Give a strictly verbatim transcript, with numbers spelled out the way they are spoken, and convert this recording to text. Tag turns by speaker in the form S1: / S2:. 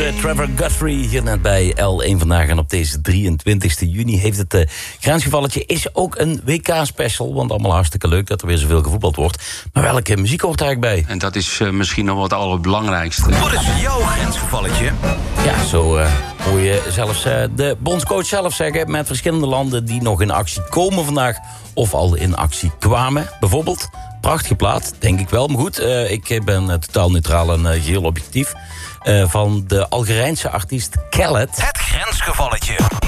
S1: Trevor Guthrie hier net bij L één vandaag. En op deze drieëntwintigste juni heeft het uh, grensgevalletje is ook een W K-special. Want allemaal hartstikke leuk dat er weer zoveel gevoetbald wordt. Maar welke muziek hoort daar eigenlijk bij?
S2: En dat is uh, misschien nog wel het allerbelangrijkste.
S3: Wat is jouw grensgevalletje?
S1: Ja, zo uh, hoor je zelfs uh, de bondscoach zelf zeggen... met verschillende landen die nog in actie komen vandaag... of al in actie kwamen. Bijvoorbeeld, prachtige plaat, denk ik wel. Maar goed, uh, ik ben uh, totaal neutraal en uh, geheel objectief... Uh, van de Algerijnse artiest Khaled.
S3: Het grensgevalletje.